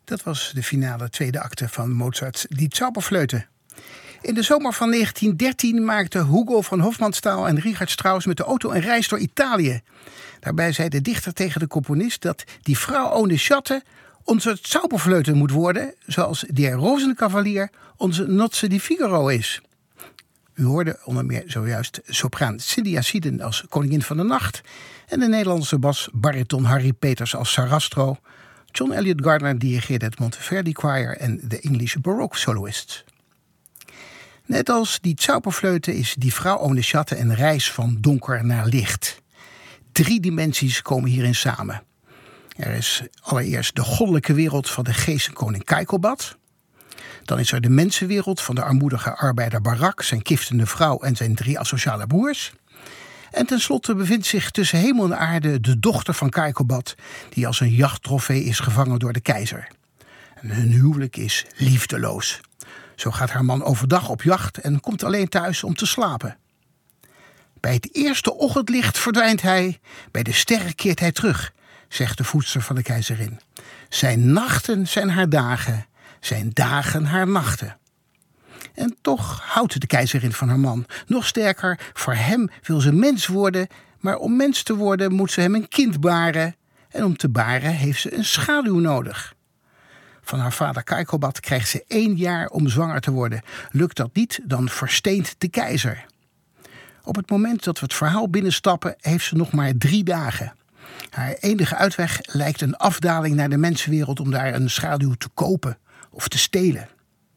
Dat was de finale tweede acte van Mozarts Die Zauberflöte. In de zomer van 1913 maakten Hugo van Hofmannsthal en Richard Strauss met de auto een reis door Italië. Daarbij zei de dichter tegen de componist dat die vrouw ohne Schatten onze Zauberflöte moet worden, zoals der Rosenkavalier onze Nozze di Figaro is. U hoorde onder meer zojuist sopraan Cynthia Sieden als koningin van de nacht en de Nederlandse bas-bariton Harry Peters als Sarastro. John Eliot Gardiner dirigeerde het Monteverdi Choir en de English Baroque Soloists. Net als die Zauberflöte is die vrouw ohne Schatten een reis van donker naar licht. 3 dimensies komen hierin samen. Er is allereerst de goddelijke wereld van de geestenkoning Kaikobad. Dan is er de mensenwereld van de armoedige arbeider Barak, zijn kiftende vrouw en zijn 3 asociale broers. En tenslotte bevindt zich tussen hemel en aarde de dochter van Kaikobad, die als een jachttrofee is gevangen door de keizer. En hun huwelijk is liefdeloos. Zo gaat haar man overdag op jacht en komt alleen thuis om te slapen. Bij het eerste ochtendlicht verdwijnt hij, bij de sterren keert hij terug, zegt de voedster van de keizerin. Zijn nachten zijn haar dagen, zijn dagen haar nachten. En toch houdt de keizerin van haar man. Nog sterker, voor hem wil ze mens worden, maar om mens te worden moet ze hem een kind baren. En om te baren heeft ze een schaduw nodig. Van haar vader Kaikobad krijgt ze 1 jaar om zwanger te worden. Lukt dat niet, dan versteent de keizer. Op het moment dat we het verhaal binnenstappen, heeft ze nog maar 3 dagen. Haar enige uitweg lijkt een afdaling naar de mensenwereld om daar een schaduw te kopen of te stelen.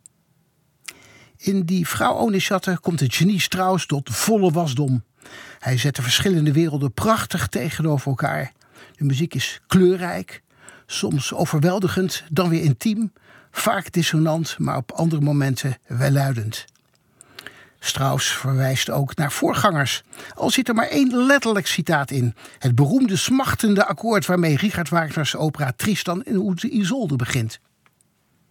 In die vrouw ohne Schatten komt het genie Strauss tot volle wasdom. Hij zet de verschillende werelden prachtig tegenover elkaar. De muziek is kleurrijk, soms overweldigend, dan weer intiem, vaak dissonant, maar op andere momenten welluidend. Strauss verwijst ook naar voorgangers, al zit er maar 1 letterlijk citaat in. Het beroemde smachtende akkoord waarmee Richard Wagners opera Tristan en Isolde begint.